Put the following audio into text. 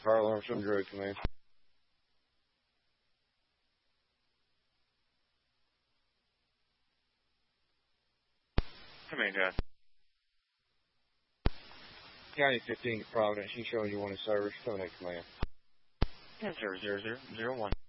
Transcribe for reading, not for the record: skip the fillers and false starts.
Fire alarm from Droid Command. Command, John. County 15 to Providence. You showing you want a service. Terminate command. 10-0-0-0-1.